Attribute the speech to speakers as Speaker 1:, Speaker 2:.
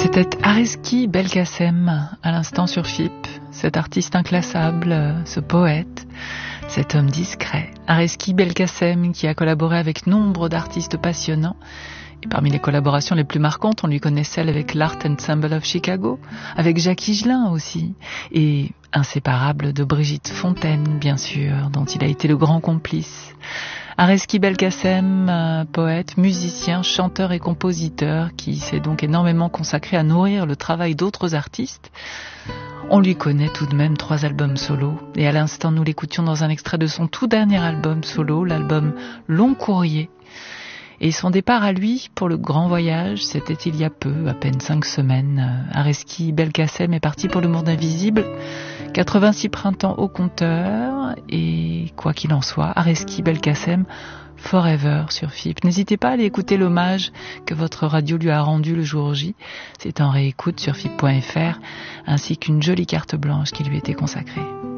Speaker 1: C'était Areski Belkacem, à l'instant sur FIP, cet artiste inclassable, ce poète, cet homme discret. Areski Belkacem qui a collaboré avec nombre d'artistes passionnants. Et parmi les collaborations les plus marquantes, on lui connaît celle avec l'Art Ensemble of Chicago, avec Jacques Higelin aussi, et inséparable de Brigitte Fontaine, bien sûr, dont il a été le grand complice. Areski Belkacem, poète, musicien, chanteur et compositeur, qui s'est donc énormément consacré à nourrir le travail d'autres artistes. On lui connaît tout de même 3 albums solo, et à l'instant nous l'écoutions dans un extrait de son tout dernier album solo, l'album Long Courrier. Et son départ à lui pour le grand voyage, c'était il y a peu, à peine 5 semaines. Areski Belkacem est parti pour le monde invisible, 86 printemps au compteur, et quoi qu'il en soit, Areski Belkacem forever sur FIP. N'hésitez pas à aller écouter l'hommage que votre radio lui a rendu le jour J. C'est en réécoute sur FIP.fr, ainsi qu'une jolie carte blanche qui lui était consacrée.